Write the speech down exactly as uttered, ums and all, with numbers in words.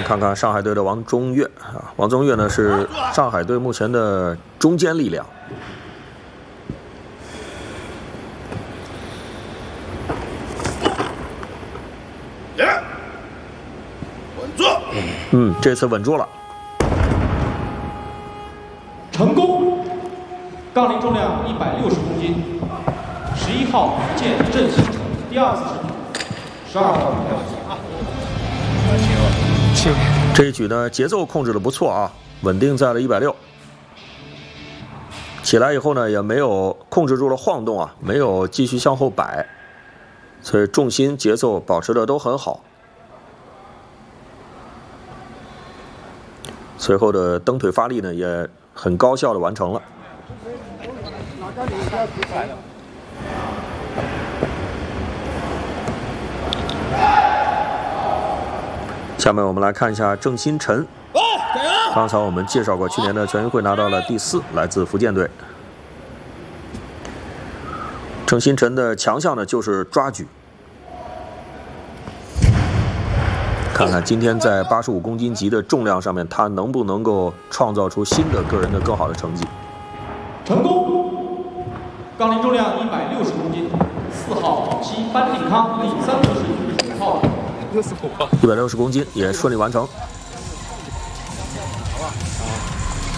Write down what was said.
看看上海队的王宗岳啊，王宗岳呢是上海队目前的中坚力量。 稳坐。 嗯，这次稳住了。 成功。杠铃重量一百六十公斤，十一号见郑新成，第二次胜利。十二号不要紧啊。 行， 这一局呢，节奏控制的不错啊，稳定在了一百六。起来以后呢，也没有控制住了晃动啊，没有继续向后摆，所以重心节奏保持的都很好。随后的蹬腿发力呢，也很高效的完成了。下面我们来看一下郑新辰。刚才我们介绍过，去年的全运会拿到了第四，来自福建队。郑新辰的强项呢就是抓举，看看今天在八十五公斤级的重量上面，他能不能够创造出新的个人的更好的成绩。 成功！杠铃重量一百六十公斤，四号七班定康第三得是五号。 一百六十公斤也顺利完成。